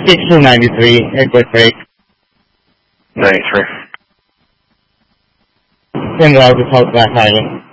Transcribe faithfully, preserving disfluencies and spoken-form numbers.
six two ninety-three, airport break. ninety-three. En route to South Glass Island.